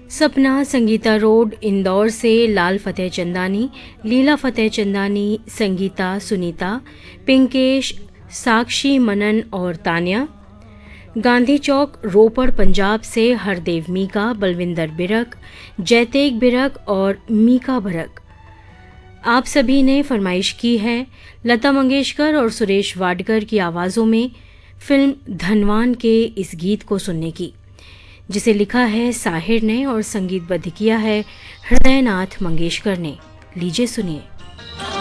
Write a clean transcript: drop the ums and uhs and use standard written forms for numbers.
Sapna Sangeeta road Indore से लाल फतेह चंदानी, लीला फतेह चंदानी, संगीता, सुनीता, पिंकेश, साक्षी, मनन और तान्या। गांधी चौक रोपड़ पंजाब से हरदेव मीका, बलविंदर बिरक, जैतेक बिरक और मीका भरक। आप सभी ने फरमाइश की है लता मंगेशकर और सुरेश वाडकर की आवाज़ों में फिल्म धनवान के इस गीत को सुनने की, जिसे लिखा है साहिर ने और संगीतबद्ध किया है हृदयनाथ मंगेशकर ने। लीजिए सुनिए।